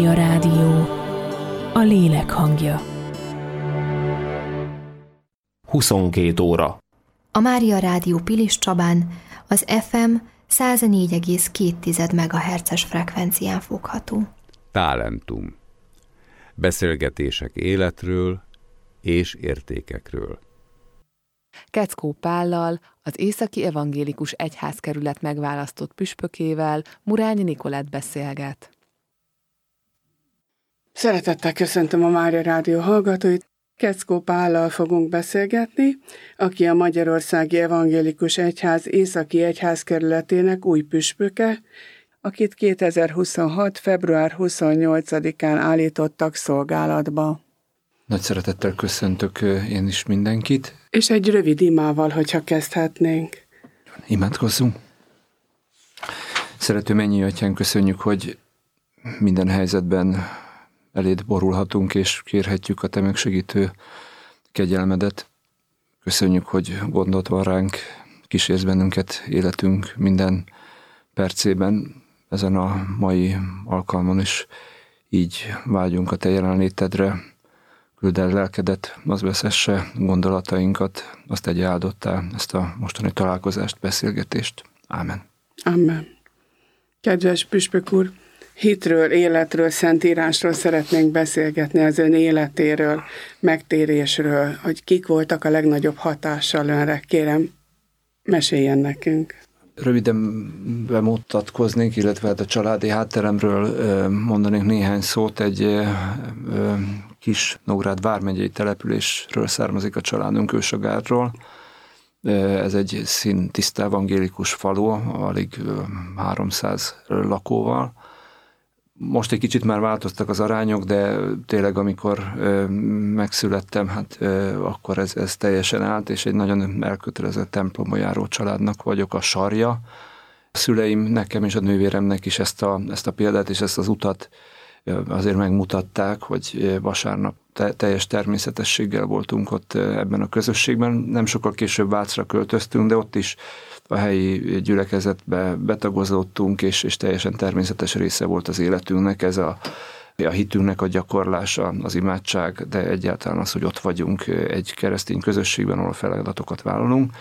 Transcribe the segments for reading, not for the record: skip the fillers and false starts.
A rádió, a lélek hangja. 22 óra. A Mária Rádió Pilis Csabán az FM 104,2 MHz-es frekvencián fogható. Talentum. Beszélgetések életről és értékekről. Keckó Pállal, az Északi Evangélikus Egyházkerület megválasztott püspökével Murányi Nikolett beszélget. Szeretettel köszöntöm a Mária Rádió hallgatóit. Keckó Pállal fogunk beszélgetni, aki a Magyarországi Evangélikus Egyház Északi Egyházkerületének új püspöke, akit 2026. február 28-án állítottak szolgálatba. Nagy szeretettel köszöntök én is mindenkit. És egy rövid imával, hogyha kezdhetnénk. Imádkozzunk. Szerető mennyi atyánk, köszönjük, hogy minden helyzetben eléd borulhatunk, és kérhetjük a te megsegítő kegyelmedet. Köszönjük, hogy gondot van ránk, kísérsz bennünket életünk minden percében, ezen a mai alkalmon is így vágyunk a te jelenlétedre. Küld el lelkedet, az vezesse gondolatainkat, azt tegye áldottá ezt a mostani találkozást, beszélgetést. Ámen. Amen. Kedves püspök úr, hitről, életről, szentírásról szeretnénk beszélgetni, az ön életéről, megtérésről, hogy kik voltak a legnagyobb hatással önre. Kérem, meséljen nekünk. Röviden bemutatkoznék, illetve hát a családi hátteremről mondanék néhány szót. Egy kis Nógrád vármegyei településről származik a családunk, Ősagárról. Ez egy színtiszta evangélikus falu, alig 300 lakóval. Most egy kicsit már változtak az arányok, de tényleg amikor megszülettem, hát akkor ez teljesen állt, és egy nagyon elkötelezett templomba járó családnak vagyok a sarja. A szüleim, nekem és a nővéremnek is ezt a példát és ezt az utat azért megmutatták, hogy vasárnap teljes természetességgel voltunk ott ebben a közösségben. Nem sokkal később Vácra költöztünk, de ott is a helyi gyülekezetbe betagozódtunk, és teljesen természetes része volt az életünknek, ez a hitünknek a gyakorlása, az imádság, de egyáltalán az, hogy ott vagyunk egy keresztény közösségben, ahol feladatokat vállalunk.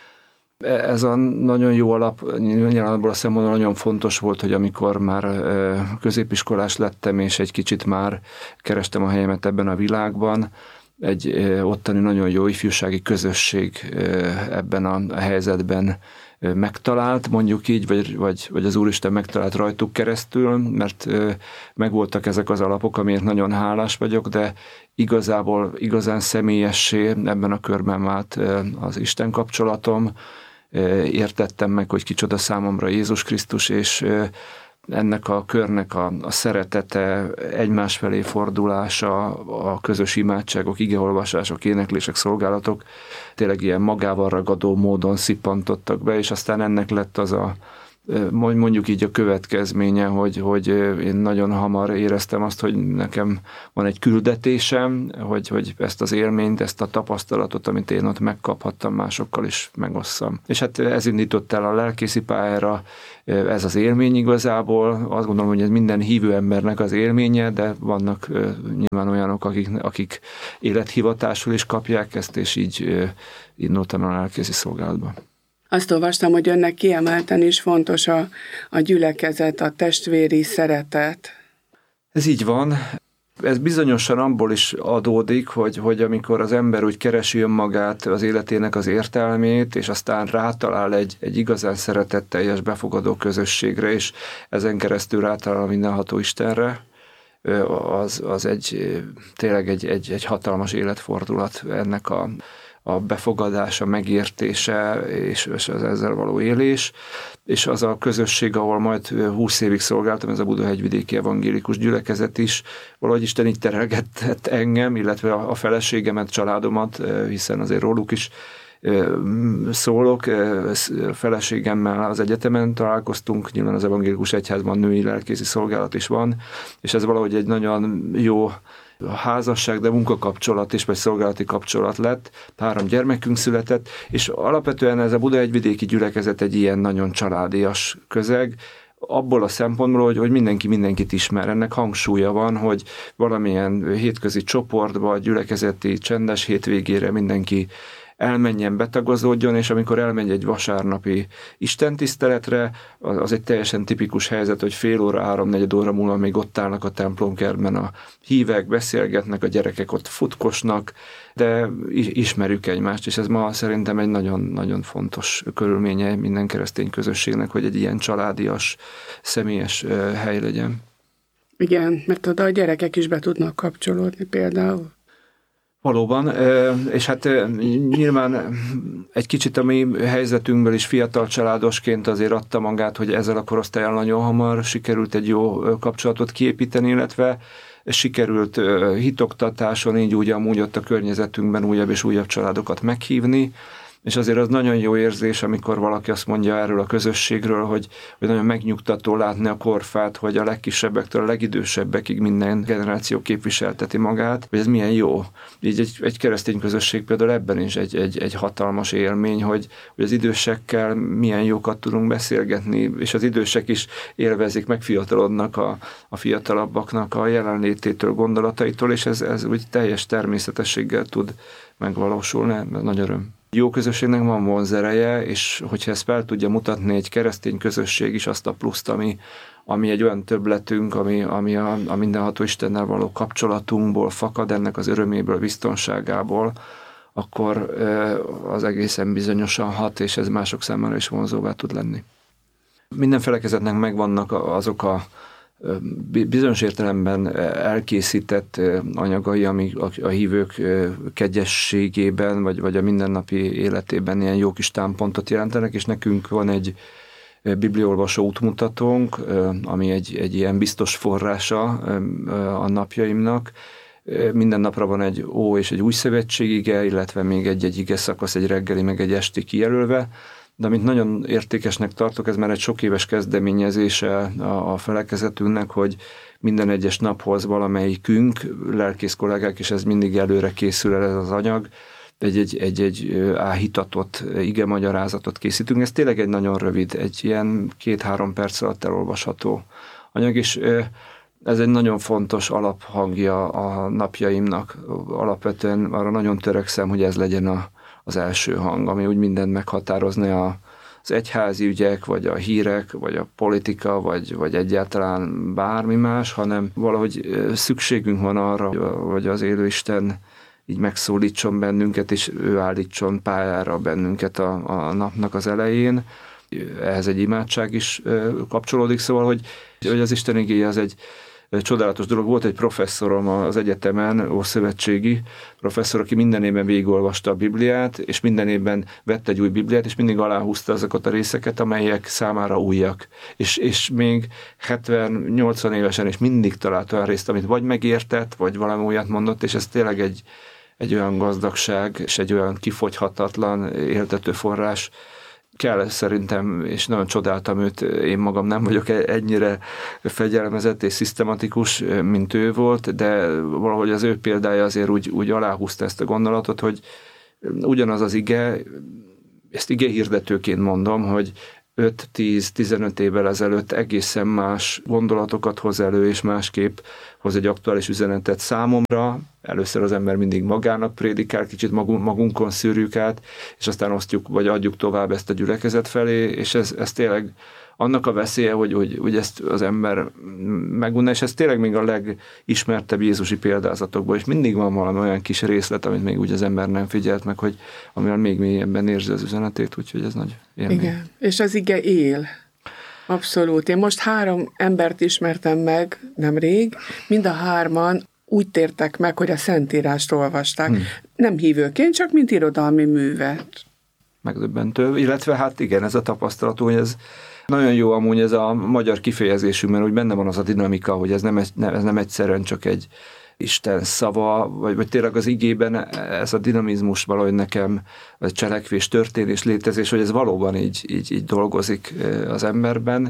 Ez a nagyon jó alap, nyilvánvalóan a szempontból nagyon fontos volt, hogy amikor már középiskolás lettem, és egy kicsit már kerestem a helyemet ebben a világban, egy ottani nagyon jó ifjúsági közösség ebben a helyzetben megtalált, mondjuk így, vagy az Úristen megtalált rajtuk keresztül, mert megvoltak ezek az alapok, amiért nagyon hálás vagyok, de igazán személyessé ebben a körben vált az Isten kapcsolatom. Értettem meg, hogy kicsoda számomra Jézus Krisztus, és ennek a körnek a szeretete, egymás felé fordulása, a közös imádságok, igeolvasások, éneklések, szolgálatok tényleg ilyen magával ragadó módon szippantottak be, és aztán ennek lett az mondjuk így a következménye, hogy én nagyon hamar éreztem azt, hogy nekem van egy küldetésem, hogy ezt az élményt, ezt a tapasztalatot, amit én ott megkaphattam, másokkal is megosszam. És hát ez indított el a lelkészi pályára, ez az élmény igazából. Azt gondolom, hogy ez minden hívő embernek az élménye, de vannak nyilván olyanok, akik élethivatásul is kapják ezt, és így indultam a lelkészi szolgálatba. Azt olvastam, hogy önnek kiemelten is fontos a gyülekezet, a testvéri szeretet. Ez így van. Ez bizonyosan abból is adódik, hogy amikor az ember úgy keresi önmagát, az életének az értelmét, és aztán rátalál egy igazán szeretetteljes, befogadó közösségre, és ezen keresztül rátalál a mindenható Istenre, az tényleg egy hatalmas életfordulat ennek a befogadása, megértése és az ezzel való élés, és az a közösség, ahol majd 20 évig szolgáltam, ez a Budahegyvidéki Evangélikus Gyülekezet is, valahogy Isten így terelgetett engem, illetve a feleségemet, családomat, hiszen azért róluk is szólok, feleségemmel az egyetemen találkoztunk, nyilván az Evangélikus Egyházban női lelkészi szolgálat is van, és ez valahogy egy nagyon jó házasság, de munkakapcsolat is, vagy szolgálati kapcsolat lett. 3 gyermekünk született, és alapvetően ez a Budahegyvidéki Gyülekezet egy ilyen nagyon családias közeg, abból a szempontból, hogy mindenki mindenkit ismer. Ennek hangsúlya van, hogy valamilyen hétközi csoportba, gyülekezeti csendes hétvégére mindenki elmenjen, betagozódjon, és amikor elmegy egy vasárnapi istentiszteletre, az egy teljesen tipikus helyzet, hogy fél óra, 3-4 óra múlva még ott állnak a templomkertben a hívek, beszélgetnek, a gyerekek ott futkosnak, de ismerjük egymást, és ez ma szerintem egy nagyon-nagyon fontos körülménye minden keresztény közösségnek, hogy egy ilyen családias, személyes hely legyen. Igen, mert oda a gyerekek is be tudnak kapcsolódni például. Valóban, és hát nyilván egy kicsit a mi helyzetünkből is fiatal családosként azért adta magát, hogy ezzel a korosztállyal nagyon hamar sikerült egy jó kapcsolatot kiépíteni, illetve sikerült hitoktatáson, így úgy amúgy ott a környezetünkben újabb és újabb családokat meghívni, és azért az nagyon jó érzés, amikor valaki azt mondja erről a közösségről, hogy nagyon megnyugtató látni a korfát, hogy a legkisebbektől a legidősebbekig minden generáció képviselteti magát, hogy ez milyen jó. Így egy keresztény közösség például ebben is egy hatalmas élmény, hogy az idősekkel milyen jókat tudunk beszélgetni, és az idősek is élvezik, megfiatalodnak a fiatalabbaknak a jelenlététől, gondolataitól, és ez úgy teljes természetességgel tud megvalósulni, nagy öröm. Jó közösségnek van vonzereje, és hogyha ezt fel tudja mutatni egy keresztény közösség is azt a pluszt, ami egy olyan többletünk, ami a mindenható Istennel való kapcsolatunkból fakad, ennek az öröméből, biztonságából, akkor az egészen bizonyosan hat, és ez mások számára is vonzóvá tud lenni. Minden felekezetnek megvannak azok a bizonyos értelemben elkészített anyagai, amik a hívők kegyességében, vagy a mindennapi életében ilyen jó kis támpontot jelentenek, és nekünk van egy bibliaolvasó útmutatónk, ami egy ilyen biztos forrása a napjaimnak. Minden napra van egy Ó és egy új szövetségige, illetve még egy ige szakasz, egy reggeli, meg egy esti kijelölve. De amit nagyon értékesnek tartok, ez már egy sok éves kezdeményezése a felekezetünknek, hogy minden egyes naphoz valamelyikünk, lelkész kollégák, és ez mindig előre készül el ez az anyag, egy áhítatott ige magyarázatot készítünk. Ez tényleg egy nagyon rövid, egy ilyen 2-3 perc alatt elolvasható anyag, és ez egy nagyon fontos alaphangja a napjaimnak. Alapvetően arra nagyon törekszem, hogy ez legyen az első hang, ami úgy mindent meghatározna az egyházi ügyek, vagy a hírek, vagy a politika, vagy egyáltalán bármi más, hanem valahogy szükségünk van arra, hogy az élő Isten így megszólítson bennünket, és ő állítson pályára bennünket a napnak az elején. Ehhez egy imádság is kapcsolódik, szóval, hogy az Isten igéje az egy csodálatos dolog. Volt egy professzorom az egyetemen, ószövetségi professzor, aki minden évben végigolvasta a Bibliát, és minden évben vett egy új Bibliát, és mindig aláhúzta azokat a részeket, amelyek számára újak. És még 70-80 évesen is mindig talált olyan részt, amit vagy megértett, vagy valami újat mondott, és ez tényleg egy olyan gazdagság, és egy olyan kifogyhatatlan éltető forrás, kell szerintem, és nagyon csodáltam őt, én magam nem vagyok ennyire fegyelmezett és szisztematikus, mint ő volt, de valahogy az ő példája azért úgy aláhúzta ezt a gondolatot, hogy ugyanaz az ige, ezt ige hirdetőként mondom, hogy 5-10-15 évvel ezelőtt egészen más gondolatokat hoz elő, és másképp hoz egy aktuális üzenetet számomra. Először az ember mindig magának prédikál, kicsit magunkon szűrjük át, és aztán osztjuk, vagy adjuk tovább ezt a gyülekezet felé, és ez tényleg annak a veszélye, hogy ezt az ember megunná, és ez tényleg még a legismertebb jézusi példázatokból, és mindig van valami olyan kis részlet, amit még úgy az ember nem figyelt meg, hogy amivel még mélyebben érzi az üzenetét, úgyhogy ez nagy élmény. Igen, és az ige él. Abszolút. Én most 3 embert ismertem meg nemrég, mind a 3-an úgy tértek meg, hogy a Szentírást olvasták. Nem hívőként, csak mint irodalmi művet. Megdöbbentő, illetve hát igen, ez a tapasztalat, hogy ez nagyon jó amúgy ez a magyar kifejezésünk, mert úgy benne van az a dinamika, hogy ez nem egyszerűen csak egy Isten szava, vagy tényleg az igében ez a dinamizmus valahogy nekem, vagy cselekvés, történés, létezés, hogy ez valóban így dolgozik az emberben,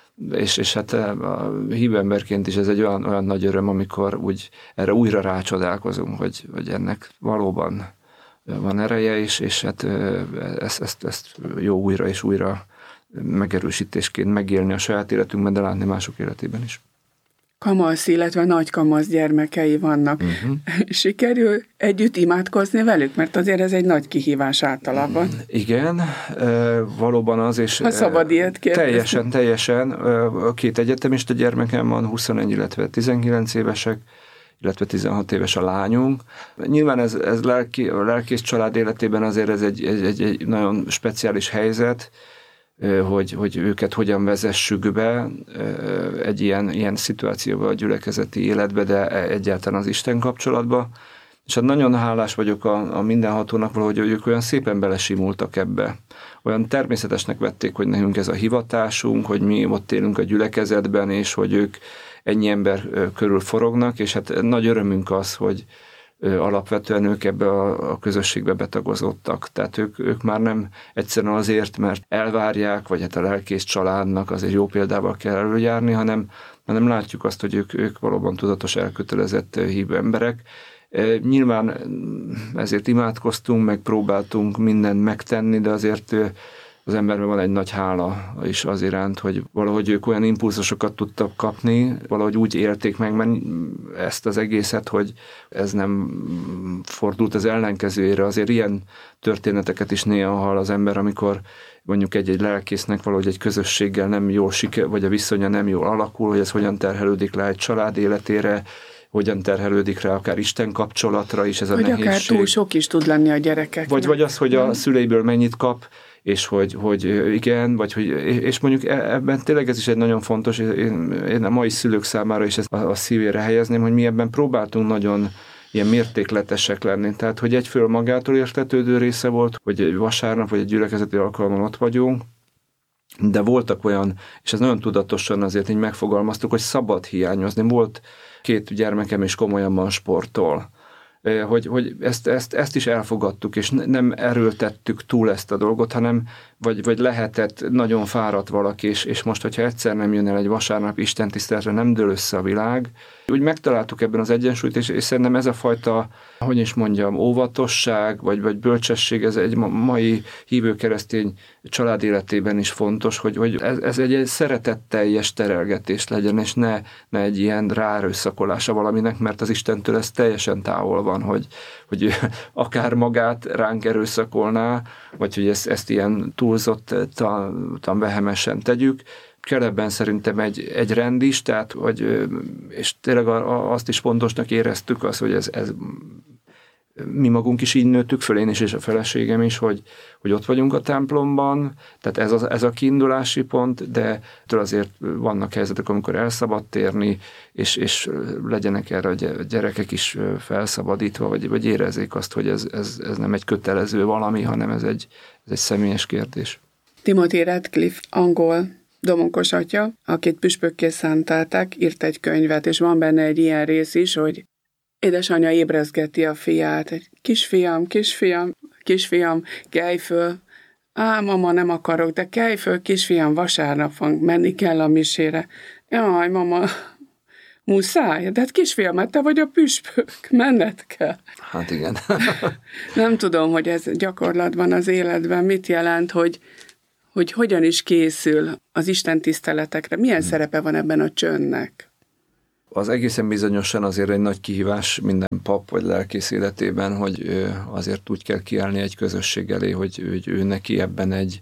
és hát a hívő emberként is ez egy olyan nagy öröm, amikor úgy erre újra rácsodálkozunk, hogy ennek valóban van ereje, és hát ezt jó újra és újra megerősítésként megélni a saját életünkben, de látni mások életében is. Kamasz, illetve nagy kamasz gyermekei vannak. Sikerül együtt imádkozni velük? Mert azért ez egy nagy kihívás általában. Igen, valóban az, és ha szabad ilyet kérdezni. Teljesen. 2 egyetemista gyermekem van, 21, illetve 19 évesek, illetve 16 éves a lányunk. Nyilván ez a lelkész család életében azért ez egy nagyon speciális helyzet, hogy őket hogyan vezessük be egy ilyen szituációba a gyülekezeti életbe, de egyáltalán az Isten kapcsolatba. És hát nagyon hálás vagyok a mindenhatónak valahogy, hogy ők olyan szépen belesimultak ebbe. Olyan természetesnek vették, hogy nekünk ez a hivatásunk, hogy mi ott élünk a gyülekezetben, és hogy ők ennyi ember körül forognak, és hát nagy örömünk az, hogy alapvetően ők ebbe a közösségbe betagozódtak. Tehát ők már nem egyszerűen azért, mert elvárják, vagy hát a lelkész családnak azért jó példával kell előjárni, hanem látjuk azt, hogy ők valóban tudatos, elkötelezett hívő emberek. Nyilván ezért imádkoztunk, meg próbáltunk mindent megtenni, de azért az emberben van egy nagy hála is az iránt, hogy valahogy ők olyan impulzusokat tudtak kapni, valahogy úgy élték meg ezt az egészet, hogy ez nem fordult az ellenkezőjére. Azért ilyen történeteket is néha hall az ember, amikor mondjuk egy lelkésznek valahogy egy közösséggel nem jól vagy a viszonya nem jól alakul, hogy ez hogyan terhelődik le egy család életére, hogyan terhelődik rá akár Isten kapcsolatra is ez a nehézség. Vagy akár túl sok is tud lenni a gyerekeknek. Vagy az, hogy a szüleiből mennyit kap, és hogy igen, vagy hogy, és mondjuk ebben tényleg ez is egy nagyon fontos, én a mai szülők számára is ezt a szívére helyezném, hogy mi ebben próbáltunk nagyon ilyen mértékletesek lenni. Tehát, hogy egyfél magától értetődő része volt, hogy egy vasárnap, vagy egy gyülekezeti alkalommal ott vagyunk, de voltak olyan, és ez nagyon tudatosan azért így megfogalmaztuk, hogy szabad hiányozni. Volt 2 gyermekem is komolyabban sportol. Hogy ezt is elfogadtuk, és nem erőltettük túl ezt a dolgot, hanem vagy lehetett nagyon fáradt valaki, és most, hogyha egyszer nem jön el egy vasárnap istentiszteletre, nem dől össze a világ. Úgy megtaláltuk ebben az egyensúlyt, és szerintem ez a fajta, hogy is mondjam, óvatosság, vagy bölcsesség, ez egy mai hívő keresztény család életében is fontos, hogy ez egy szeretetteljes terelgetés legyen, és ne egy ilyen ráerőszakolása valaminek, mert az Istentől ez teljesen távol van, hogy akár magát ránk erőszakolná, vagy hogy ezt ilyen túlzottan vehemesen tegyük. Kell ebben szerintem egy rend is, tehát, és tényleg azt is fontosnak éreztük hogy ez mi magunk is így nőttük föl, én is és a feleségem is, hogy ott vagyunk a templomban, tehát ez a kiindulási pont, de azért vannak helyzetek, amikor el szabad térni, és legyenek erre a gyerekek is felszabadítva, vagy érezzék azt, hogy ez nem egy kötelező valami, hanem ez egy személyes kérdés. Timothy Radcliffe, angol domonkos atya, akit püspökké szánteltek, írt egy könyvet, és van benne egy ilyen rész is, hogy édesanyja ébrezgeti a fiát, egy kisfiam, kelj föl. Mama, nem akarok, de kelj föl, kisfiam, vasárnap van, menni kell a misére. Jaj, mama, muszáj, de hát kisfiam, hát te vagy a püspök, menned kell. Hát igen. Nem tudom, hogy ez gyakorlatban az életben mit jelent, hogy hogyan is készül az Isten tiszteletekre, milyen szerepe van ebben a csöndnek. Az egészen bizonyosan azért egy nagy kihívás minden pap vagy lelkész életében, hogy azért úgy kell kiállni egy közösség elé, hogy ő neki ebben egy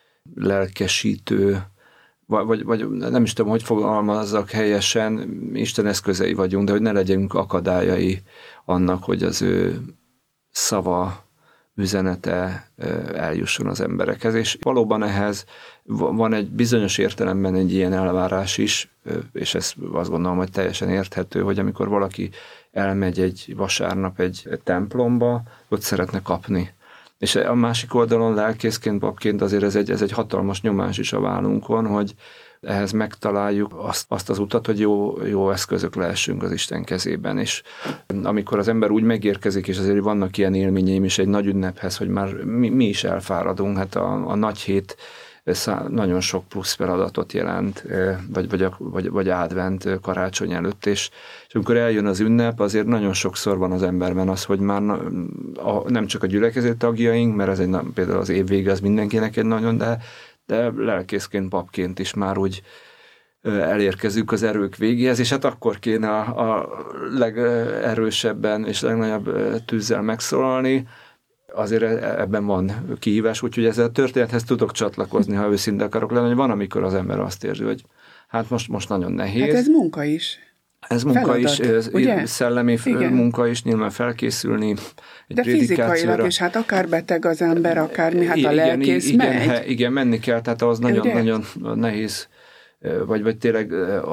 lelkesítő, vagy nem is tudom, hogy fogalmazzak helyesen, Isten eszközei vagyunk, de hogy ne legyünk akadályai annak, hogy az ő szava, üzenete eljusson az emberekhez, és valóban ehhez van egy bizonyos értelemben egy ilyen elvárás is, és ez azt gondolom, hogy teljesen érthető, hogy amikor valaki elmegy egy vasárnap egy templomba, ott szeretne kapni. És a másik oldalon lelkészként, papként azért ez egy hatalmas nyomás is a vállunkon, hogy ehhez megtaláljuk azt az utat, hogy jó eszközök lehessünk az Isten kezében. És amikor az ember úgy megérkezik, és azért vannak ilyen élményeim is egy nagy ünnephez, hogy már mi is elfáradunk, hát a nagy hét nagyon sok plusz feladatot jelent, vagy advent karácsony előtt, és amikor eljön az ünnep, azért nagyon sokszor van az emberben az, hogy már nem csak a gyülekezet tagjaink, mert ez például az év vége az mindenkinek egy nagyon, de lelkészként, papként is már úgy elérkezünk az erők végéhez, és hát akkor kéne a legerősebben és legnagyobb tűzzel megszólalni. Azért ebben van kihívás, úgyhogy ezzel a történethez tudok csatlakozni, ha őszinte akarok lenni, hogy van, amikor az ember azt érzi, hogy hát most nagyon nehéz. Hát ez munka is. Ez munka feladat, is, ugye? Szellemi Igen. munka is, nyilván felkészülni egy de prédikációra. fizikailag is, hát akár beteg az ember, akármi, hát a lelkész megy. Igen, menni kell, tehát az nagyon nehéz, vagy tényleg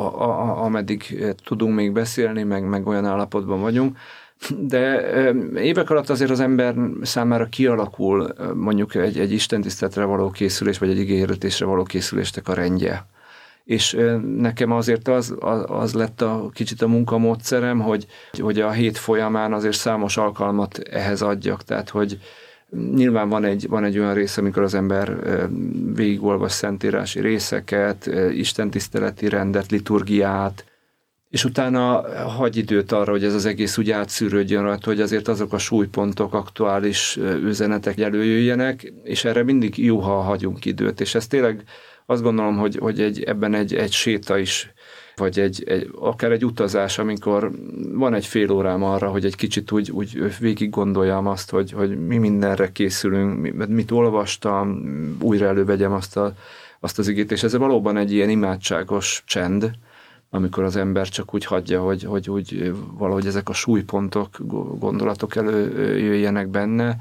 ameddig tudunk még beszélni, meg olyan állapotban vagyunk. De évek alatt azért az ember számára kialakul mondjuk egy istentiszteletre való készülés, vagy egy igéhirdetésre való készülésnek a rendje. És nekem azért az lett kicsit a munkamódszerem, hogy a hét folyamán azért számos alkalmat ehhez adjak, tehát hogy nyilván van egy olyan rész, amikor az ember végigolvas szentírási részeket, istentiszteleti rendet, liturgiát, és utána hagy időt arra, hogy ez az egész úgy átszűrődjön rajta, hogy azért azok a súlypontok, aktuális üzenetek előjöjjenek, és erre mindig jó, ha hagyunk időt, és ez tényleg azt gondolom, hogy ebben egy séta is, vagy akár egy utazás, amikor van egy fél órám arra, hogy egy kicsit úgy végig gondoljam azt, hogy mi mindenre készülünk, mit olvastam, újra elővegyem azt az igét, és ez valóban egy ilyen imádságos csend, amikor az ember csak úgy hagyja, hogy úgy valahogy ezek a súlypontok, gondolatok előjöjjenek benne.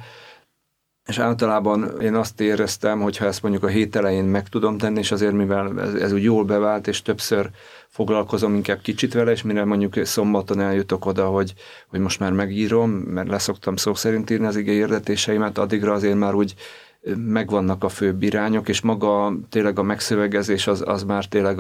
És általában én azt éreztem, hogy ha ezt mondjuk a hét elején meg tudom tenni, és azért mivel ez úgy jól bevált, és többször foglalkozom inkább kicsit vele, és mire mondjuk szombaton eljutok oda, hogy most már megírom, mert leszoktam szó szerint írni az igéhirdetéseimet, addigra azért már úgy megvannak a főbb irányok, és maga tényleg a megszövegezés az már tényleg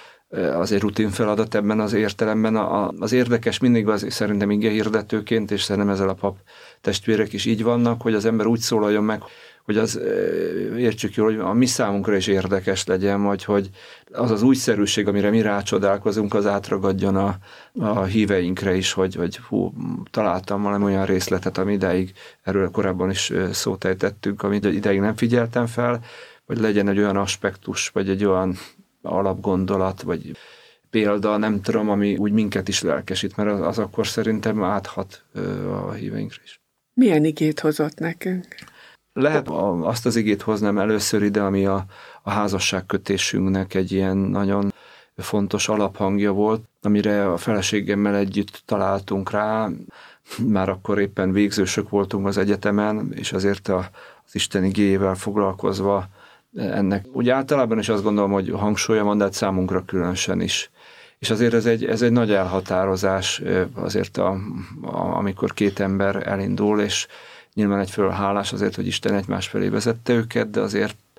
az egy rutin feladat ebben az értelemben. Az érdekes mindig az szerintem igehirdetőként, és szerintem ezzel a pap testvérek is így vannak, hogy az ember úgy szólaljon meg, hogy az értsük jól, hogy a mi számunkra is érdekes legyen, vagy hogy az az újszerűség, amire mi rácsodálkozunk, az átragadjon a híveinkre is, hogy hú, találtam valami olyan részletet, ami ideig, erről korábban is szót ejtettünk, amit ideig nem figyeltem fel, vagy legyen egy olyan aspektus, vagy egy olyan alapgondolat, vagy példa, nem tudom, ami úgy minket is lelkesít, mert az akkor szerintem áthat a híveinkre is. Milyen igét hozott nekünk? Lehet azt az igét hoznám először ide, ami a házasságkötésünknek egy ilyen nagyon fontos alaphangja volt, amire a feleségemmel együtt találtunk rá. Már akkor éppen végzősök voltunk az egyetemen, és azért az Isten igéjével foglalkozva ennek. Úgy általában is azt gondolom, hogy hangsúlya van, de hát számunkra különösen is. És azért ez egy nagy elhatározás azért, amikor két ember elindul, és nyilván egyfelől hálás azért, hogy Isten egymás felé vezette őket, de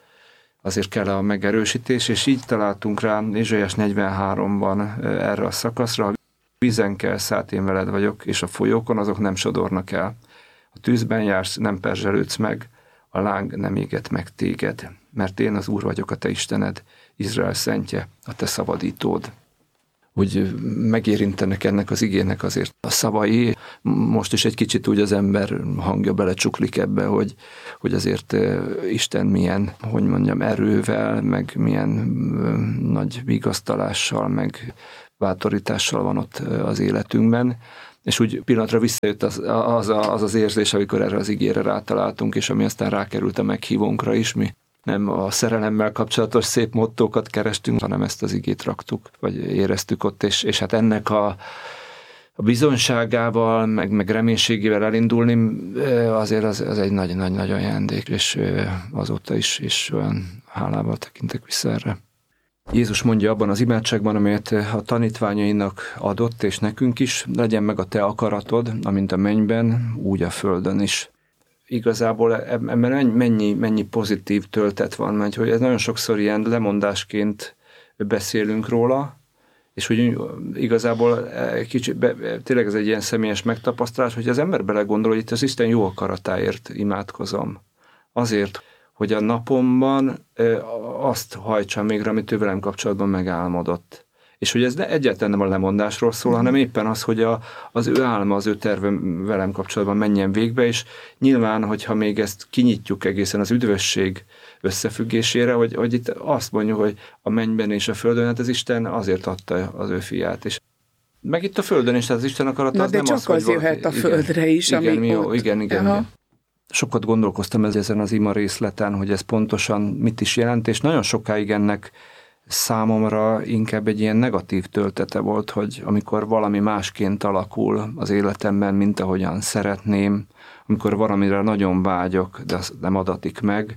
azért kell a megerősítés, és így találtunk rá Ézsaiás 43-ban erre a szakaszra: a vízen kell szállt, én veled vagyok, és a folyókon azok nem sodornak el. A tűzben jársz, nem perzselődsz meg, a láng nem éget meg téged, mert én az Úr vagyok, a te Istened, Izrael szentje, a te szabadítód. Úgy megérintenek ennek az igének azért a szavai. Most is egy kicsit úgy az ember hangja belecsuklik ebbe, hogy azért Isten milyen, hogy mondjam, erővel, meg milyen nagy vigasztalással, meg bátorítással van ott az életünkben. És úgy pillanatra visszajött az érzés, amikor erre az igére rátaláltunk, és ami aztán rákerült a meghívónkra is, mi nem a szerelemmel kapcsolatos szép mottókat kerestünk, hanem ezt az igét raktuk, vagy éreztük ott, és hát ennek a bizonyságával, meg reménységével elindulni, azért az egy nagy-nagy ajándék, és azóta is olyan hálával tekintek vissza erre. Jézus mondja abban az imádságban, amelyet a tanítványainak adott, és nekünk is: legyen meg a te akaratod, amint a mennyben, úgy a földön is. Igazából ebben mennyi pozitív töltet van, mert hogy ez nagyon sokszor ilyen lemondásként beszélünk róla, és hogy igazából tényleg ez egy ilyen személyes megtapasztalás, hogy az ember belegondol, hogy itt az Isten jó akaratáért imádkozom. Azért, hogy a napomban azt hajtsam végre, amit ő velem kapcsolatban megálmodott. És hogy ez egyáltalán nem a lemondásról szól, hanem éppen az, hogy az ő álma, az ő terve velem kapcsolatban menjen végbe, és nyilván, hogyha még ezt kinyitjuk egészen az üdvösség összefüggésére, hogy itt azt mondjuk, hogy a mennyben és a földön, hát az Isten azért adta az ő fiát, és meg itt a földön is, tehát az Isten akarata az nem az, hogy... de csak az jöhet a földre is, Igen. Sokat gondolkoztam ezen az ima részleten, hogy ez pontosan mit is jelent, és nagyon sokáig ennek számomra inkább egy ilyen negatív töltete volt, hogy amikor valami másként alakul az életemben, mint ahogyan szeretném, amikor valamire nagyon vágyok, de az nem adatik meg,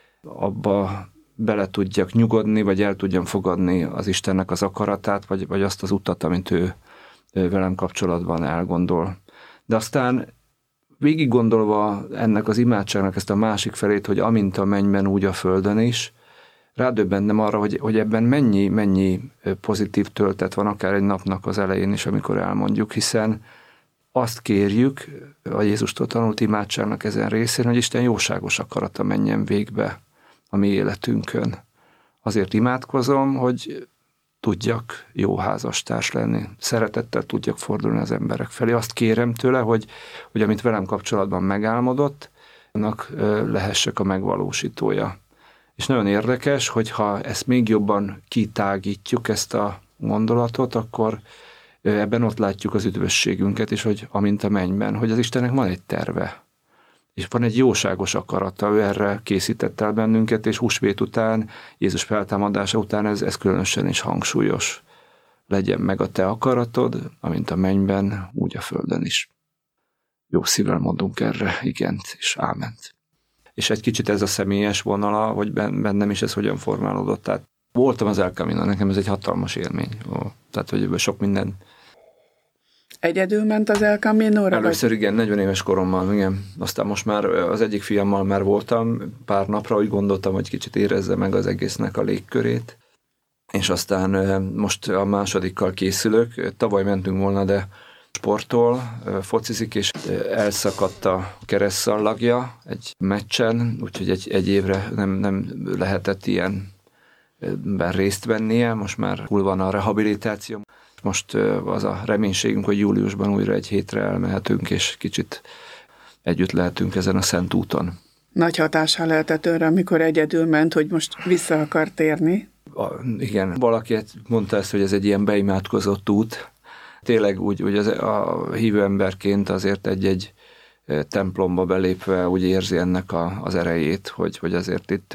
abba bele tudjak nyugodni, vagy el tudjam fogadni az Istennek az akaratát, vagy azt az utat, amit ő velem kapcsolatban elgondol. De aztán végig gondolva ennek az imádságnak ezt a másik felét, hogy amint a mennyben, úgy a földön is, rádöbbentem arra, hogy ebben mennyi pozitív töltet van, akár egy napnak az elején is, amikor elmondjuk, hiszen azt kérjük a Jézustól tanult imádságnak ezen részén, hogy Isten jóságos akarata menjen végbe a mi életünkön. Azért imádkozom, hogy tudjak jó házastárs lenni, szeretettel tudjak fordulni az emberek felé. Azt kérem tőle, hogy amit velem kapcsolatban megálmodott, annak lehessek a megvalósítója. És nagyon érdekes, hogyha ezt még jobban kitágítjuk, ezt a gondolatot, akkor ebben ott látjuk az üdvösségünket, és hogy amint a mennyben, hogy az Istennek van egy terve. És van egy jóságos akarata, ő erre készített el bennünket, és húsvét után, Jézus feltámadása után ez különösen is hangsúlyos. Legyen meg a te akaratod, amint a mennyben, úgy a földön is. Jó szívvel mondunk erre igent és áment. És egy kicsit ez a személyes vonala, hogy bennem is ez hogyan formálódott. Tehát voltam az El Caminon, nekem ez egy hatalmas élmény. Tehát, hogy sok minden. Egyedül ment az El Caminóra? Először igen, 40 éves korommal, igen. Aztán most már az egyik fiammal már voltam pár napra, úgy gondoltam, hogy kicsit érezze meg az egésznek a légkörét. És aztán most a másodikkal készülök. Tavaly mentünk volna, de sportol, focizik, és elszakadt a keresztszallagja egy meccsen, úgyhogy egy évre nem lehetett ilyenben részt vennie, most már túl van a rehabilitáció. Most az a reménységünk, hogy júliusban újra egy hétre elmehetünk, és kicsit együtt lehetünk ezen a szent úton. Nagy hatással lehetett önre, amikor egyedül ment, hogy most vissza akar térni? Igen, valaki mondta ezt, hogy ez egy ilyen beimádkozott út. Tényleg úgy a hívő emberként azért egy templomba belépve úgy érzi ennek az erejét, hogy azért itt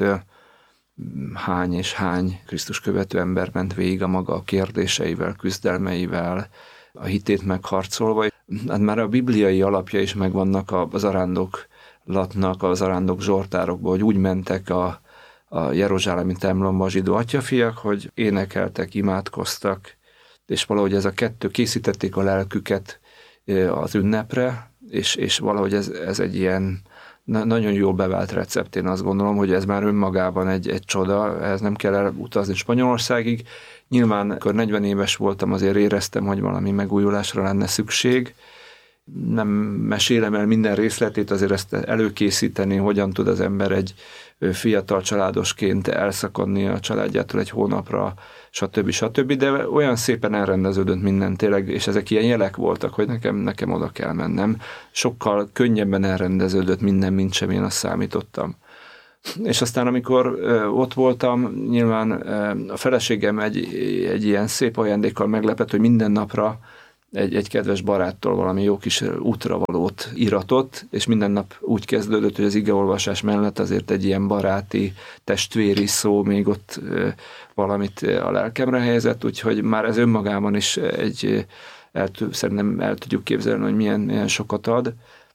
hány és hány Krisztus követő ember ment végig a maga kérdéseivel, küzdelmeivel, a hitét megharcolva. Hát már a bibliai alapja is megvannak az arándoklatnak, az arándok zsoltárokban, hogy úgy mentek a jeruzsálemi templomba a zsidó atyafiak, hogy énekeltek, imádkoztak, és valahogy ez a kettő készítették a lelküket az ünnepre, és valahogy ez egy ilyen nagyon jól bevált recept, én azt gondolom, hogy ez már önmagában egy csoda, ez nem kell elutazni Spanyolországig. Nyilván, amikor 40 éves voltam, azért éreztem, hogy valami megújulásra lenne szükség. Nem mesélem el minden részletét, azért ezt előkészíteni, hogyan tud az ember egy fiatal családosként elszakadni a családjától egy hónapra, stb. De olyan szépen elrendeződött minden tényleg, és ezek ilyen jelek voltak, hogy nekem oda kell mennem. Sokkal könnyebben elrendeződött minden, mint sem én azt számítottam. És aztán, amikor ott voltam, nyilván a feleségem egy ilyen szép ajándékkal meglepett, hogy minden napra egy kedves baráttól valami jó kis útravalót íratott, és minden nap úgy kezdődött, hogy az igeolvasás mellett azért egy ilyen baráti, testvéri szó még ott valamit a lelkemre helyezett, úgyhogy már ez önmagában is szerintem el tudjuk képzelni, hogy milyen sokat ad.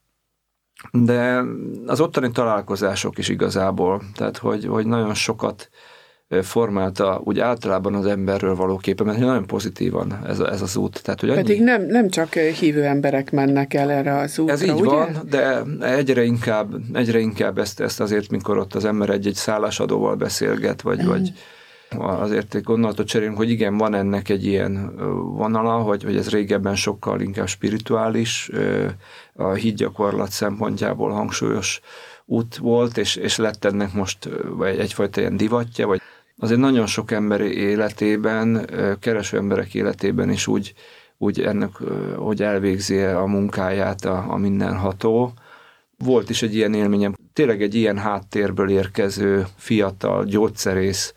De az ottani találkozások is igazából, tehát hogy nagyon sokat formálta úgy általában az emberről való képe, mert nagyon pozitívan ez az út. Tehát, hogy pedig nem csak hívő emberek mennek el erre az útra, ez így ugye? van, de egyre inkább ezt azért, mikor ott az ember egy szállásadóval beszélget, vagy azért egy gondolatot cserélünk, hogy igen, van ennek egy ilyen vonala, hogy ez régebben sokkal inkább spirituális, a hitgyakorlat szempontjából hangsúlyos út volt, és lett ennek most egyfajta ilyen divatja, vagy azért nagyon sok ember életében, kereső emberek életében is úgy ennek, hogy elvégzi a munkáját a mindenható. Volt is egy ilyen élményem, tényleg egy ilyen háttérből érkező fiatal gyógyszerész,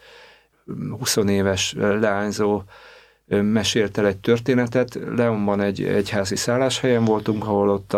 20 éves leányzó mesélt el egy történetet. Leonban egy egyházi szálláshelyen voltunk, ahol ott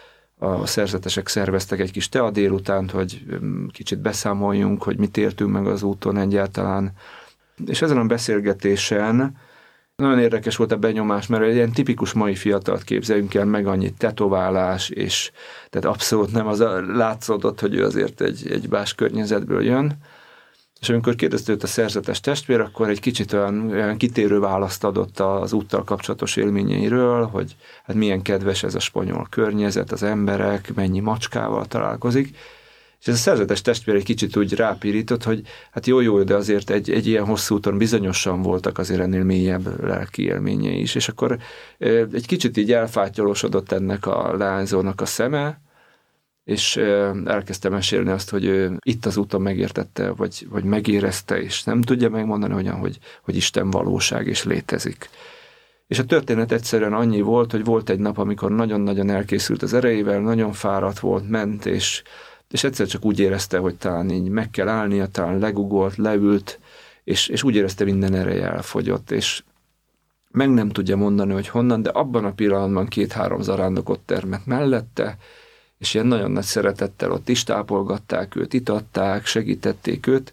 a szerzetesek szerveztek egy kis tea délutánt, hogy kicsit beszámoljunk, hogy mit értünk meg az úton egyáltalán. És ezen a beszélgetésen nagyon érdekes volt a benyomás, mert egy ilyen tipikus mai fiatalt képzeljünk el, meg annyi tetoválás, és tehát abszolút nem az látszódott, hogy ő azért egy más környezetből jön. És amikor kérdezte őt a szerzetes testvér, akkor egy kicsit olyan kitérő választ adott az úttal kapcsolatos élményeiről, hogy hát milyen kedves ez a spanyol környezet, az emberek, mennyi macskával találkozik. És ez a szerzetes testvér egy kicsit úgy rápirított, hogy hát jó, de azért egy ilyen hosszú úton bizonyosan voltak azért ennél mélyebb lelki élményei is. És akkor egy kicsit így elfátyolosodott ennek a leányzónak a szeme, és elkezdtem mesélni azt, hogy ő itt az úton megértette, vagy megérezte, és nem tudja megmondani olyan, hogy Isten valóság és létezik. És a történet egyszerűen annyi volt, hogy volt egy nap, amikor nagyon-nagyon elkészült az erejével, nagyon fáradt volt, ment, és egyszer csak úgy érezte, hogy talán így meg kell állnia, talán legugolt, leült, és úgy érezte, minden ereje elfogyott, és meg nem tudja mondani, hogy honnan, de abban a pillanatban 2-3 zarándok ott termett mellette, és ilyen nagyon nagy szeretettel ott is tápolgatták őt, itatták, segítették őt,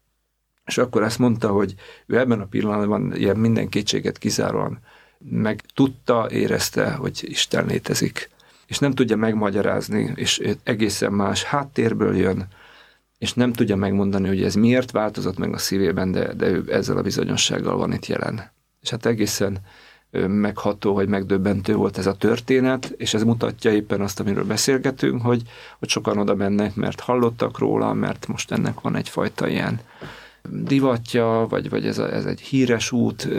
és akkor ezt mondta, hogy ő ebben a pillanatban ilyen minden kétséget kizáróan meg tudta, érezte, hogy Isten létezik. És nem tudja megmagyarázni, és egészen más háttérből jön, és nem tudja megmondani, hogy ez miért változott meg a szívében, de ő ezzel a bizonyossággal van itt jelen. És hát egészen megható, vagy megdöbbentő volt ez a történet, és ez mutatja éppen azt, amiről beszélgetünk, hogy sokan oda mennek, mert hallottak róla, mert most ennek van egyfajta ilyen divatja, vagy ez egy híres út,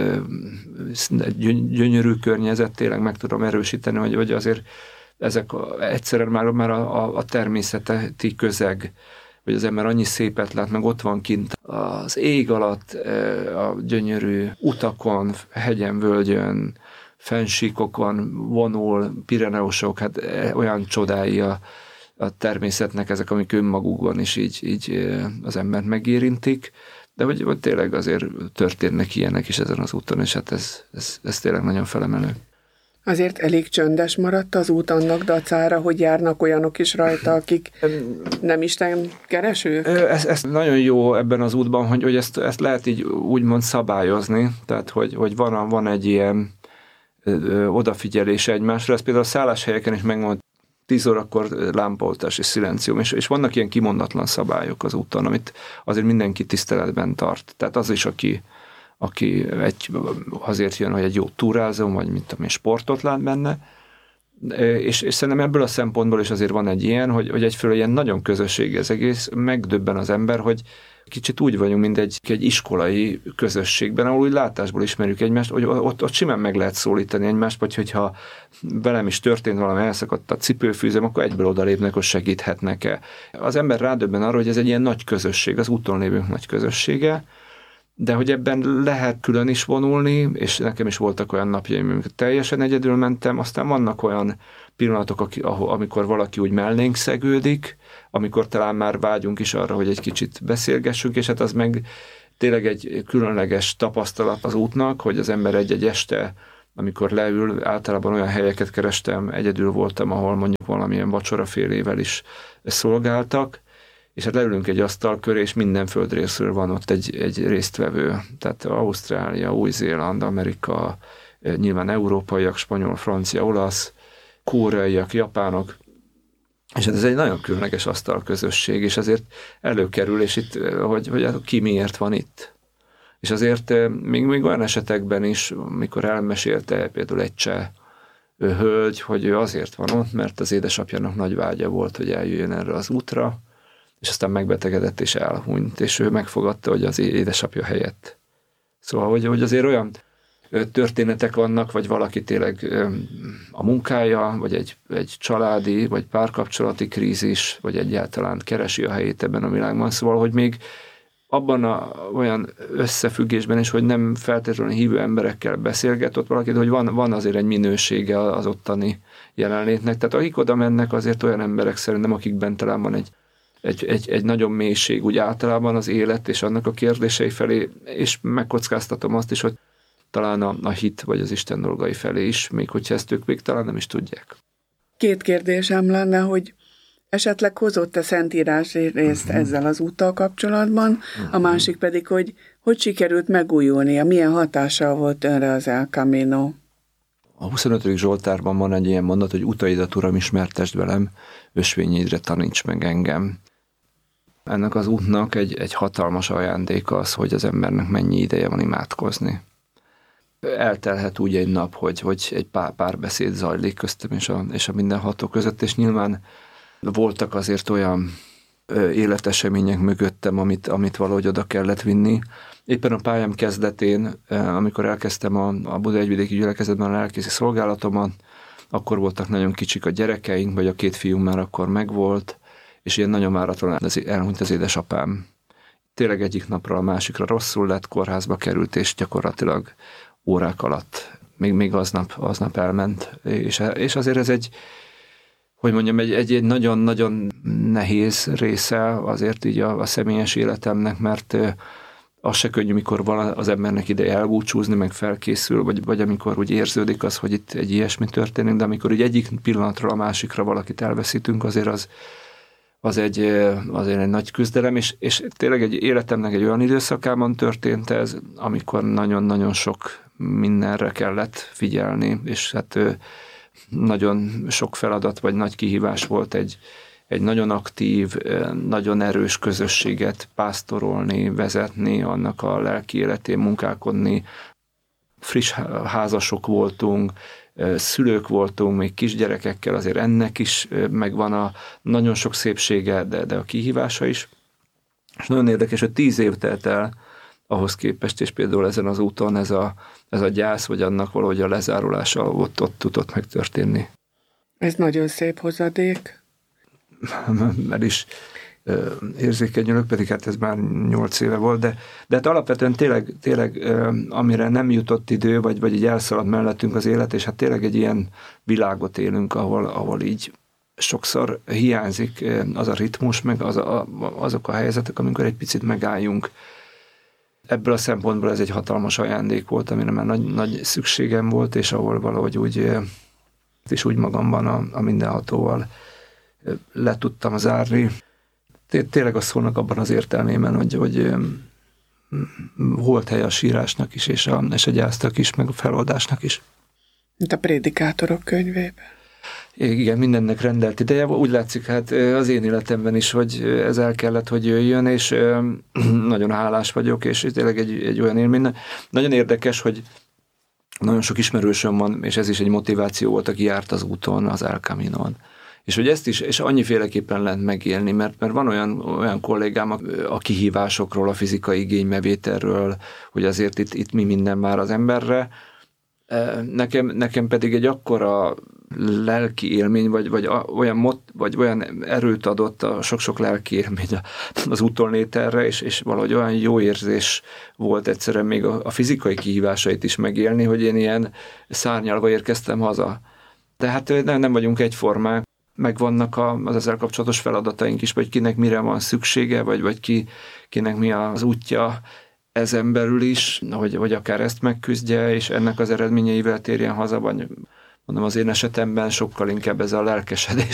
egy gyönyörű környezet, tényleg meg tudom erősíteni, hogy azért ezek egyszerűen már a természeti közeg, hogy az ember annyi szépet lát, meg ott van kint az ég alatt, a gyönyörű utakon, hegyen, völgyön, fennsíkokon vonul, Pireneusok, hát olyan csodái a természetnek ezek, amik önmagukban is így az embert megérintik, de hogy tényleg azért történnek ilyenek is ezen az úton, és hát ez tényleg nagyon felemelő. Azért elég csöndes maradt az út annak dacára, hogy járnak olyanok is rajta, akik nem Isten keresők? Ez nagyon jó ebben az útban, hogy ezt lehet így úgymond szabályozni, tehát hogy van egy ilyen odafigyelés egymásra, ez például a szálláshelyeken is megmond, 10 órakor lámpaoltás és szilencium, és vannak ilyen kimondatlan szabályok az úton, amit azért mindenki tiszteletben tart. Tehát az is, aki azért jön, hogy egy jó túrázó, vagy mint amilyen sportot lát benne, és szerintem ebből a szempontból is azért van egy ilyen, hogy egyfelől ilyen nagyon közösség ez egész, megdöbben az ember, hogy kicsit úgy vagyunk, mint egy iskolai közösségben, ahol úgy látásból ismerjük egymást, hogy ott simán meg lehet szólítani egymást, vagy hogyha velem is történt valami, elszakadt a cipőfűzem, akkor egyből odalépnek, hogy segíthetnek-e. Az ember rádöbben arra, hogy ez egy ilyen nagy közösség, az úton lévők nagy közössége, de hogy ebben lehet külön is vonulni, és nekem is voltak olyan napjaim, amikor teljesen egyedül mentem, aztán vannak olyan pillanatok, amikor valaki úgy mellénk szegődik, amikor talán már vágyunk is arra, hogy egy kicsit beszélgessünk, és hát az meg tényleg egy különleges tapasztalat az útnak, hogy az ember egy este, amikor leül, általában olyan helyeket kerestem, egyedül voltam, ahol mondjuk valamilyen vacsorafélével is szolgáltak, és hát leülünk egy asztal köré, és minden földrészről van ott egy résztvevő. Tehát Ausztrália, Új-Zéland, Amerika, nyilván európaiak, spanyol, francia, olasz, koreaiak, japánok. És hát ez egy nagyon különleges asztalközösség, és azért előkerül, és itt, hogy ki miért van itt. És azért még olyan esetekben is, mikor elmesélte például egy cseh hölgy, hogy ő azért van ott, mert az édesapjának nagy vágya volt, hogy eljöjjön erre az útra, és aztán megbetegedett és elhunyt, és ő megfogadta, hogy az édesapja helyett. Szóval, hogy azért olyan történetek vannak, vagy valaki tényleg a munkája, vagy egy családi, vagy párkapcsolati krízis, vagy egyáltalán keresi a helyét ebben a világban. Szóval, hogy még abban olyan összefüggésben is, hogy nem feltétlenül hívő emberekkel beszélget ott valaki, de hogy van azért egy minősége az ottani jelenlétnek. Tehát akik oda mennek, azért olyan emberek szerintem, akikben talán van egy nagyon mélység úgy általában az élet és annak a kérdései felé, és megkockáztatom azt is, hogy talán a hit vagy az Isten dolgai felé is, még hogyha ezt ők még talán nem is tudják. 2 kérdésem lenne, hogy esetleg hozott-e Szentírás részt ezzel az úttal kapcsolatban, a másik pedig, hogy sikerült megújulnia, milyen hatással volt önre az El Camino? A 25. Zsoltárban van egy ilyen mondat, hogy utaidat, Uram, ismertesd velem, ösvényeidre taníts meg engem. Ennek az útnak egy hatalmas ajándéka az, hogy az embernek mennyi ideje van imádkozni. Eltelhet úgy egy nap, hogy egy párbeszéd zajlik köztem és a mindenható között, és nyilván voltak azért olyan életesemények mögöttem, amit valahogy oda kellett vinni. Éppen a pályám kezdetén, amikor elkezdtem a Buda Egyvidéki Gyülekezetben a lelkészi szolgálatomat, akkor voltak nagyon kicsik a gyerekeink, vagy a 2 fiúm már akkor megvolt, és ilyen nagyon váratlan elhunyt az édesapám. Tényleg egyik napról a másikra rosszul lett, kórházba került, és gyakorlatilag órák alatt, még aznap elment. És azért ez egy nagyon-nagyon nehéz része azért így a személyes életemnek, mert az se könnyű, mikor az embernek ideje elbúcsúzni, meg felkészül, vagy amikor úgy érződik az, hogy itt egy ilyesmi történik, de amikor úgy egyik pillanatról a másikra valakit elveszítünk, azért azért egy nagy küzdelem, és tényleg egy életemnek egy olyan időszakában történt ez, amikor nagyon-nagyon sok mindenre kellett figyelni, és hát nagyon sok feladat vagy nagy kihívás volt egy nagyon aktív, nagyon erős közösséget pásztorolni, vezetni, annak a lelki életén munkálkodni. Friss házasok voltunk, szülők voltunk, még kisgyerekekkel, azért ennek is megvan a nagyon sok szépsége, de a kihívása is. És nagyon érdekes, hogy 10 év telt el ahhoz képest, és például ezen az úton ez a gyász, vagy annak valahogy a lezárulása ott tudott megtörténni. Ez nagyon szép hozadék. Mert is érzékenyülök, pedig hát ez már 8 éve volt, de hát alapvetően tényleg amire nem jutott idő, vagy így elszaladt mellettünk az élet, és hát tényleg egy ilyen világot élünk, ahol így sokszor hiányzik az a ritmus, meg azok a helyzetek, amikor egy picit megálljunk. Ebből a szempontból ez egy hatalmas ajándék volt, amire már nagy szükségem volt, és ahol valahogy úgy magamban a mindenhatóval le tudtam zárni. Tényleg azt szólnak abban az értelmében, hogy volt hely a sírásnak is, és a gyásznak is, meg a feloldásnak is. Mint a Prédikátorok könyvében. Igen, mindennek rendelt ideje. Úgy látszik, hát az én életemben is, hogy ez el kellett, hogy jöjjön, és nagyon hálás vagyok, és tényleg egy olyan élmény. Nagyon érdekes, hogy nagyon sok ismerősöm van, és ez is egy motiváció volt, aki járt az úton, az El Caminon. És hogy ezt is, és annyiféleképpen lehet megélni, mert van olyan kollégám a kihívásokról, a fizikai igénybevételről, hogy azért itt mi minden már az emberre. Nekem pedig egy akkora lelki élmény, vagy olyan erőt adott a sok-sok lelki élmény az úton lételre, és valahogy olyan jó érzés volt egyszerűen még a fizikai kihívásait is megélni, hogy én ilyen szárnyalva érkeztem haza. De hát nem vagyunk egyformák, megvannak az ezzel kapcsolatos feladataink is, vagy kinek mire van szüksége, vagy kinek mi az útja ezen belül is, hogy akár ezt megküzdje, és ennek az eredményeivel térjen haza, vagy mondom, az én esetemben sokkal inkább ez a lelkesedés